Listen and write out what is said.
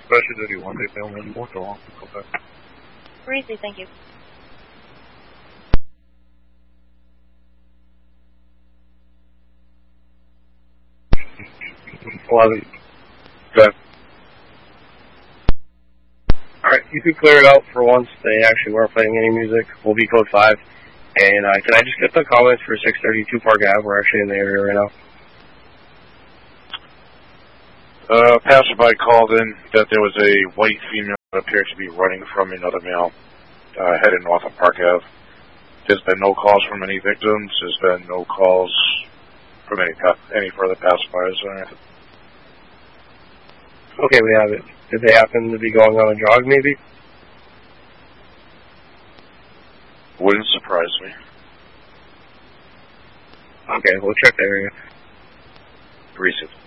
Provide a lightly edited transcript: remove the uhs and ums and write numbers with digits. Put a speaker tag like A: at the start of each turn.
A: Special Duty 1, they failed me. What's wrong? Okay.
B: Breezy, thank you.
A: Good. Alright, you can clear it out for once. They actually weren't playing any music. We'll be code 5. And can I just get the comments for 632 Park Ave? We're actually in the area right now.
C: Passerby called in that there was a white female that appeared to be running from another male heading north of Park Ave. There's been no calls from any victims. There's been no calls from any further passerbyers or anything.
A: Okay, we have it. Did they happen to be going on a jog, maybe?
C: Wouldn't surprise me.
A: Okay, we'll check the area.
C: Recent.